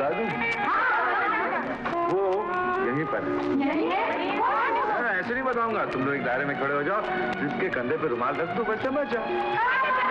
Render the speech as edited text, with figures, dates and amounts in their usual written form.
बता दूं? वो यहीं पर ऐसे नहीं बताऊंगा। तुम लोग एक दायरे में खड़े हो जाओ, जिसके कंधे पे रुमाल रख दो, बच्चा बच्चा।